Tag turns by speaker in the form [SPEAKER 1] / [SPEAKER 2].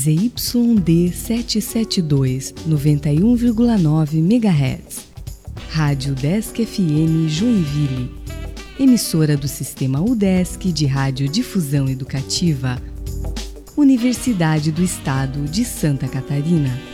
[SPEAKER 1] ZYD 772, 91,9 MHz. Rádio UDESC FM Joinville. Emissora do Sistema UDESC de Radiodifusão Educativa. Universidade do Estado de Santa Catarina.